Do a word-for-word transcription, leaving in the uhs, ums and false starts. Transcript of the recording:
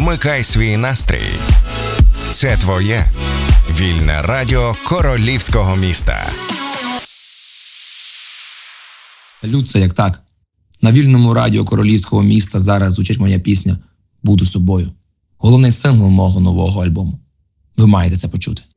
Вмикай свій настрій. Це твоє вільне радіо королівського міста. Салют, це як так. На вільному радіо королівського міста зараз звучить моя пісня «Буду собою». Головний сингл мого нового альбому. Ви маєте це почути.